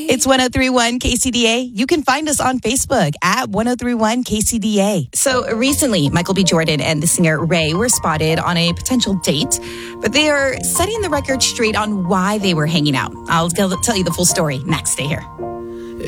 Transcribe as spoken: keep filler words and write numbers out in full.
It's one oh three point one K C D A. You can find us on Facebook at one oh three point one K C D A. So recently, Michael B. Jordan and the singer Ray were spotted on a potential date, but they are setting the record straight on why they were hanging out. I'll tell you the full story next. Stay here.